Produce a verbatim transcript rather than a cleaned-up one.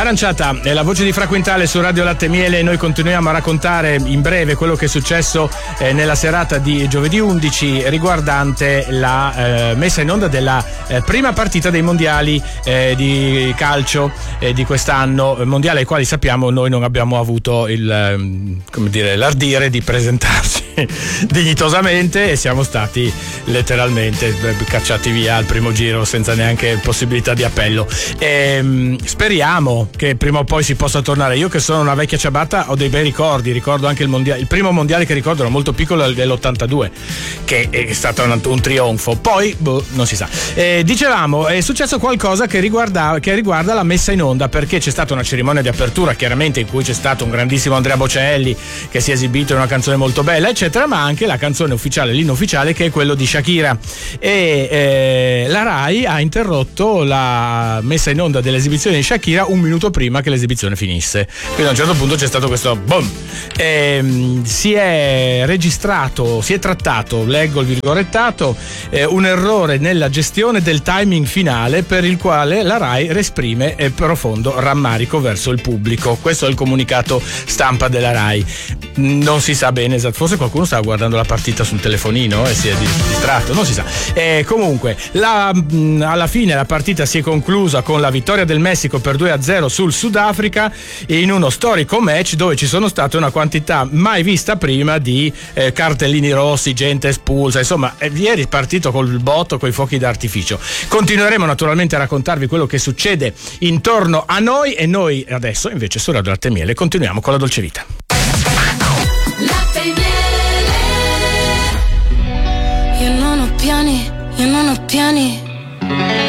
Aranciata è la voce di Fra Quintale su Radio Latte e Miele. Noi continuiamo a raccontare in breve quello che è successo eh, nella serata di giovedì undici riguardante la eh, messa in onda della eh, prima partita dei mondiali eh, di calcio eh, di quest'anno, mondiali ai quali sappiamo noi non abbiamo avuto il eh, come dire l'ardire di presentarci dignitosamente e siamo stati letteralmente cacciati via al primo giro senza neanche possibilità di appello. E, speriamo che prima o poi si possa tornare. Io che sono una vecchia ciabatta ho dei bei ricordi, ricordo anche il mondiale, il primo mondiale che ricordo era molto piccolo, dell'ottantadue, che è stato un, un trionfo. Poi boh, non si sa. E, dicevamo è successo qualcosa che riguarda, che riguarda la messa in onda, perché c'è stata una cerimonia di apertura chiaramente in cui c'è stato un grandissimo Andrea Bocelli che si è esibito in una canzone molto bella eccetera, ma anche la canzone ufficiale, l'inno ufficiale, che è quello di Shakira, e eh, la Rai ha interrotto la messa in onda dell'esibizione di Shakira un minuto prima che l'esibizione finisse. Quindi a un certo punto c'è stato questo boom. E, si è registrato, si è trattato, leggo il virgolettato, eh, un errore nella gestione del timing finale per il quale la Rai esprime eh, profondo rammarico verso il pubblico. Questo è il comunicato stampa della Rai. Non si sa bene, forse qualcuno stava guardando la partita sul telefonino e si è distratto, non si sa. E comunque la, alla fine la partita si è conclusa con la vittoria del Messico per due a zero sul Sudafrica in uno storico match dove ci sono state una quantità mai vista prima di eh, cartellini rossi, gente espulsa, insomma eh, ieri è partito col botto, coi fuochi d'artificio. Continueremo naturalmente a raccontarvi quello che succede intorno a noi e noi adesso invece su Radio Latte e Miele continuiamo con la dolce vita. Latte e Miele. Io non ho piani, io non ho piani.